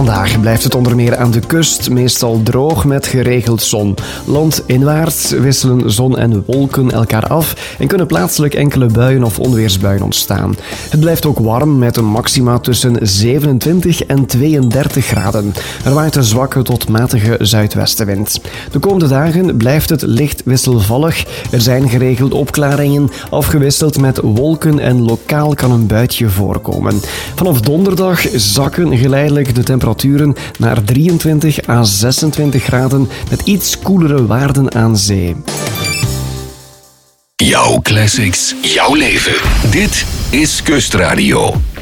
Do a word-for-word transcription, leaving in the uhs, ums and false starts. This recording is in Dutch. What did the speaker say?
Vandaag blijft het onder meer aan de kust meestal droog met geregeld zon. Landinwaarts wisselen zon en wolken elkaar af en kunnen plaatselijk enkele buien of onweersbuien ontstaan. Het blijft ook warm met een maxima tussen zevenentwintig en tweeëndertig graden. Er waait een zwakke tot matige zuidwestenwind. De komende dagen blijft het licht wisselvallig. Er zijn geregeld opklaringen, afgewisseld met wolken en lokaal kan een buitje voorkomen. Vanaf donderdag zakken geleidelijk de temperaturen naar drieëntwintig à zesentwintig graden met iets koelere waarden aan zee. Jouw classics, jouw leven. Dit is Kustradio.